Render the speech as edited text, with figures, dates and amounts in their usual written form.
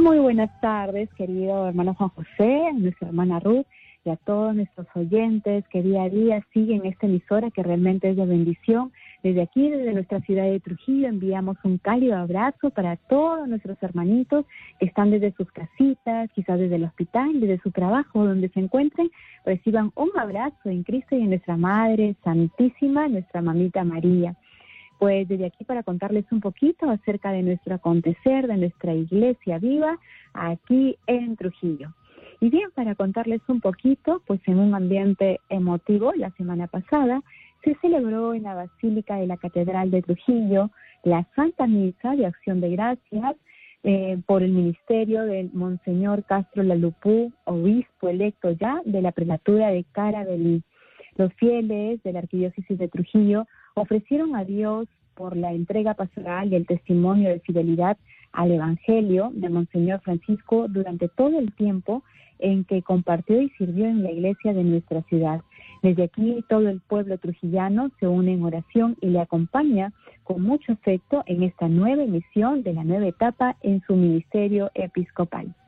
Muy buenas tardes, querido hermano Juan José, nuestra hermana Ruth, y a todos nuestros oyentes que día a día siguen esta emisora que realmente es de bendición. Desde aquí, desde nuestra ciudad de Trujillo, enviamos un cálido abrazo para todos nuestros hermanitos que están desde sus casitas, quizás desde el hospital, desde su trabajo, donde se encuentren. Reciban un abrazo en Cristo y en nuestra Madre Santísima, nuestra Mamita María. Pues desde aquí para contarles un poquito acerca de nuestro acontecer, de nuestra iglesia viva aquí en Trujillo. Y bien, para contarles un poquito, pues en un ambiente emotivo, la semana pasada se celebró en la Basílica de la Catedral de Trujillo la Santa Misa de Acción de Gracias por el ministerio del Monseñor Castro Lalupú, obispo electo ya de la prelatura de Carabalí. Los fieles de la Arquidiócesis de Trujillo ofrecieron a Dios por la entrega pastoral y el testimonio de fidelidad al Evangelio de Monseñor Francisco durante todo el tiempo en que compartió y sirvió en la iglesia de nuestra ciudad. Desde aquí todo el pueblo trujillano se une en oración y le acompaña con mucho afecto en esta nueva emisión de la nueva etapa en su ministerio episcopal.